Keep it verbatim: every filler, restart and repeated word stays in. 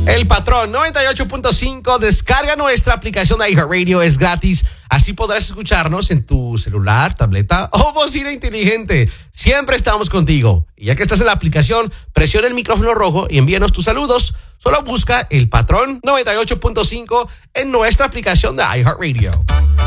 El Patrón noventa y ocho punto cinco. Descarga nuestra aplicación de iHeartRadio, es gratis. Así podrás escucharnos en tu celular, tableta o bocina inteligente. Siempre estamos contigo. Y ya que estás en la aplicación, presiona el micrófono rojo y envíanos tus saludos. Solo busca El Patrón noventa y ocho punto cinco en nuestra aplicación de iHeartRadio.